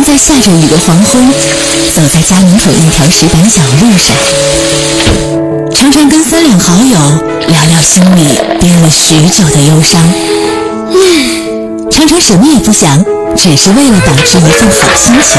在下着雨的黄昏，走在家门口那条石板小路上，常常跟3两好友聊聊心里憋了许久的忧伤，常常什么也不想，只是为了保持一份好心情。